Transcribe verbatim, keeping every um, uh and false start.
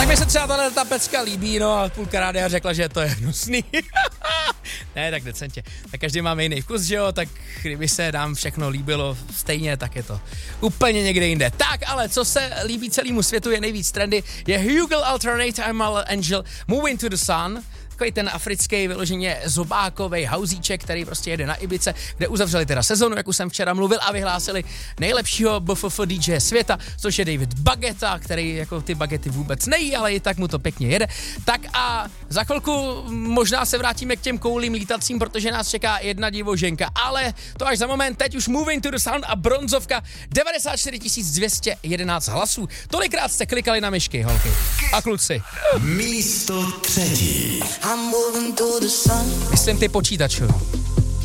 Kdyby se třeba tahle ta pecka líbí, no a půlka rádia řekla, že to je hnusný. Ne, tak decentně. Tak každý máme jiný vkus, že jo, tak kdyby se nám všechno líbilo stejně, tak je to úplně někde jinde. Tak, ale co se líbí celému světu, je nejvíc trendy, je Hugel Alternate I'm Angel Moving to the Sun. Takový ten africký vyloženě zobákovej hauzíček, který prostě jede na Ibice, kde uzavřeli teda sezonu, jak už jsem včera mluvil, a vyhlásili nejlepšího B F F D J světa, což je David Baguetta, který jako ty bagety vůbec nejí, ale i tak mu to pěkně jede. Tak a za chvilku možná se vrátíme k těm koulím lítacím, protože nás čeká jedna divoženka, ale to až za moment. Teď už Moving to the Sun a bronzovka, devadesát čtyři tisíc dvě stě jedenáct hlasů. Tolikrát jste klikali na myšky, holky a kluci. Místo třetí. Myslím ty počítačů.